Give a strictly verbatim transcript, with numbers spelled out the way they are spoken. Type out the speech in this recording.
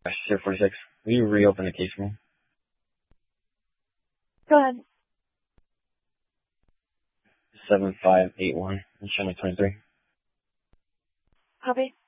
zero forty-six. Will you reopen the case for me? Go ahead. seven five eight one. I'm showing me twenty-three. Copy.